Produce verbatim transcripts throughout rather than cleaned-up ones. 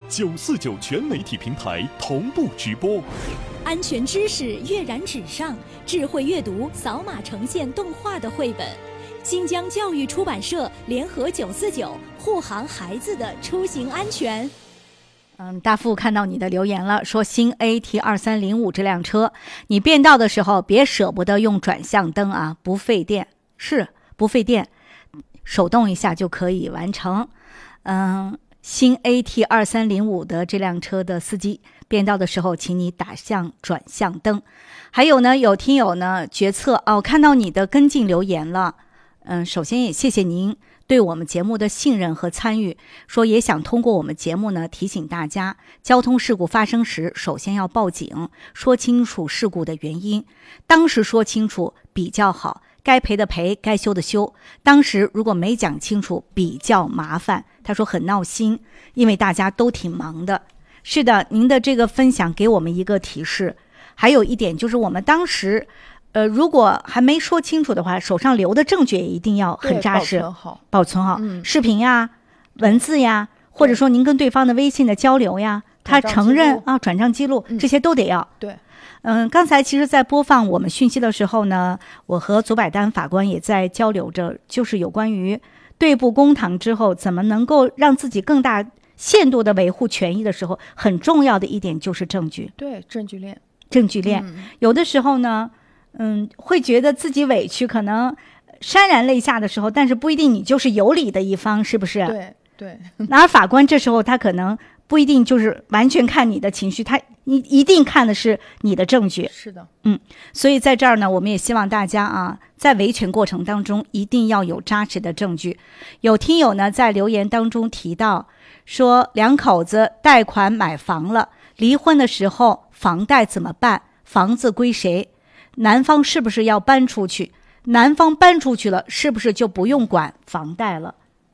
九四九全媒体平台同步直播。 安全知识跃然纸上，智慧阅读扫码呈现动画的绘本。新疆教育出版社联合九四九护航孩子的出行安全。 嗯，大富看到你的留言了，说新 A T 二三零五这辆车，你变道的时候别舍不得用转向灯啊，不费电，是不费电，手动一下就可以完成。嗯，新 A T 二三零五的这辆车的司机变道的时候，请你打向转向灯。还有呢，有听友呢决策哦，看到你的跟进留言了。嗯，首先也谢谢您对我们节目的信任和参与，说也想通过我们节目呢提醒大家，交通事故发生时首先要报警，说清楚事故的原因，当时说清楚比较好，该赔的赔，该修的修，当时如果没讲清楚比较麻烦。他说很闹心，因为大家都挺忙的。是的，您的这个分享给我们一个提示。还有一点就是我们当时呃，如果还没说清楚的话，手上留的证据也一定要很扎实， 保存好， 保存好、 嗯、 视频呀、文字呀，或者说您跟对方的微信的交流呀，他承认啊，转账记录、嗯、这些都得要。 对， 嗯，刚才其实在播放我们讯息的时候呢，我和祖百丹法官也在交流着，就是有关于对簿公堂之后怎么能够让自己更大限度的维护权益的时候，很重要的一点就是证据。 对，证据链， 证据链、 嗯、 有的时候呢嗯，会觉得自己委屈，可能潸然泪下的时候，但是不一定你就是有理的一方，是不是？ 对对。 而法官这时候他可能不一定就是完全看你的情绪，他一一定看的是你的证据。 是的， 嗯，所以在这儿呢，我们也希望大家啊，在维权过程当中一定要有扎实的证据。有听友呢在留言当中提到说，两口子贷款买房了，离婚的时候房贷怎么办？房子归谁？男方是不是要搬出去？男方搬出去了，是不是就不用管房贷了？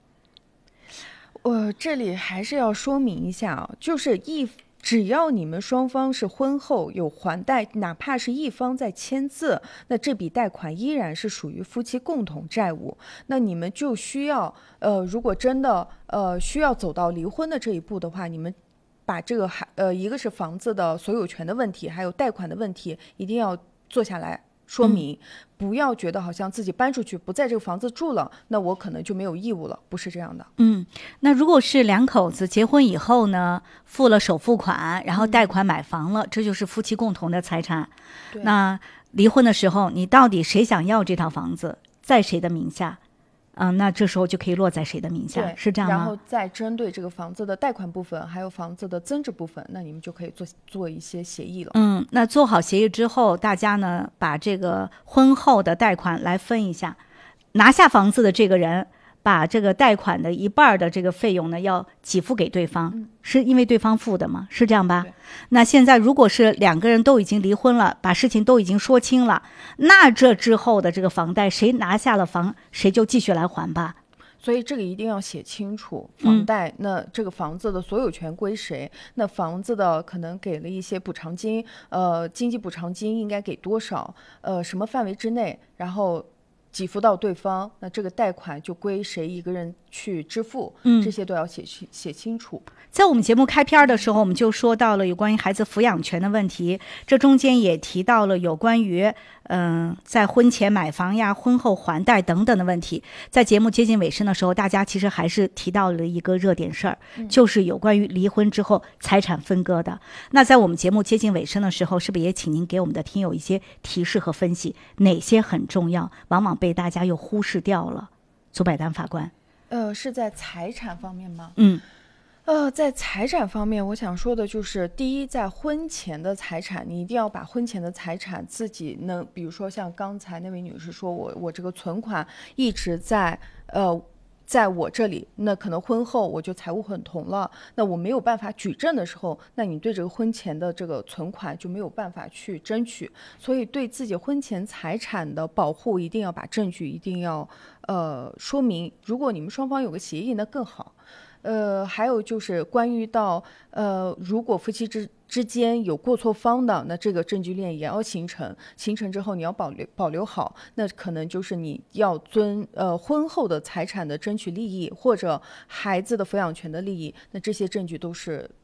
我这里还是要说明一下啊，就是一只要你们双方是婚后有还贷，哪怕是一方在签字，那这笔贷款依然是属于夫妻共同债务。那你们就需要呃，如果真的呃需要走到离婚的这一步的话，你们把这个还呃一个是房子的所有权的问题，还有贷款的问题，一定要坐下来说明、嗯、不要觉得好像自己搬出去不在这个房子住了，那我可能就没有义务了，不是这样的。 嗯，那如果是两口子结婚以后呢，付了首付款，然后贷款买房了、嗯、这就是夫妻共同的财产。那离婚的时候，你到底谁想要这套房子，在谁的名下？嗯，那这时候就可以落在谁的名下，是这样吗？ 然后再针对这个房子的贷款部分，还有房子的增值部分，那你们就可以做做一些协议了。 嗯，那做好协议之后，大家呢把这个婚后的贷款来分一下，拿下房子的这个人把这个贷款的一半的这个费用呢要给付给对方、嗯、是因为对方付的吗？是这样吧？那现在如果是两个人都已经离婚了，把事情都已经说清了，那这之后的这个房贷谁拿下了房，谁就继续来还吧。 所以这个一定要写清楚，房贷、嗯、那这个房子的所有权归谁，那房子的可能给了一些补偿金，呃，经济补偿金应该给多少，呃，什么范围之内，然后给付到对方，那这个贷款就归谁一个人去支付，嗯，这些都要写写清楚。 在我们节目开篇的时候，我们就说到了有关于孩子抚养权的问题，这中间也提到了有关于嗯、呃，在婚前买房呀、婚后还贷等等的问题。在节目接近尾声的时候，大家其实还是提到了一个热点事儿、嗯，就是有关于离婚之后财产分割的。那在我们节目接近尾声的时候，是不是也请您给我们的听友一些提示和分析，哪些很重要，往往被大家又忽视掉了？祖百丹法官， 呃，是在财产方面吗？ 嗯。 呃，在财产方面，我想说的就是，第一，在婚前的财产，你一定要把婚前的财产自己能，比如说像刚才那位女士说，我我这个存款一直在呃在我这里，那可能婚后我就财务混同了，那我没有办法举证的时候，那你对这个婚前的这个存款就没有办法去争取，所以对自己婚前财产的保护，一定要把证据一定要呃说明。如果你们双方有个协议，那更好。呃，还有就是关于到呃，如果夫妻之之间有过错方的，那这个证据链也要形成，形成之后你要保留保留好，那可能就是你要遵呃婚后的财产的争取利益，或者孩子的抚养权的利益，那这些证据都是